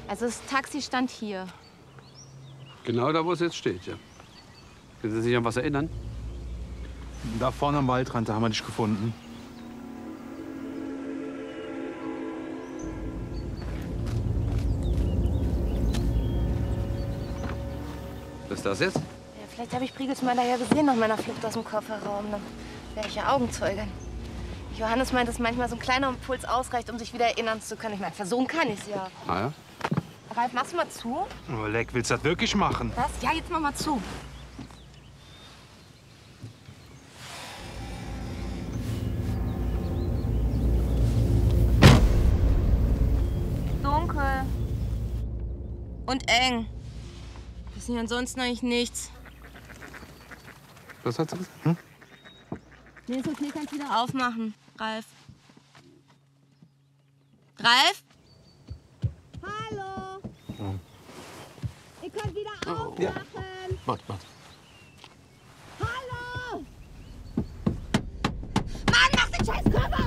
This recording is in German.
Also das Taxi stand hier. Genau da, wo es jetzt steht, ja. Können Sie sich an was erinnern? Da vorne am Waldrand, da haben wir dich gefunden. Was ist das jetzt? Ja, vielleicht habe ich Priegelsmann daher gesehen nach meiner Flucht aus dem Kofferraum. Dann wäre ich ja Augenzeugin. Johannes meint, dass manchmal so ein kleiner Impuls ausreicht, um sich wieder erinnern zu können. Ich meine, versuchen kann ich's ja. Ah ja? Ralf, machst du mal zu? Oh, Leck, willst du das wirklich machen? Was? Ja, jetzt mach mal zu. Dunkel. Und eng. Wissen wir ansonsten eigentlich nichts. Was hat sie gesagt? Hm? Nee, so schnell kannst du wieder aufmachen, Ralf. Ralf? Hallo? Oh. Ihr könnt wieder aufmachen. Ja. Warte. Hallo? Mann, mach den scheiß Koffer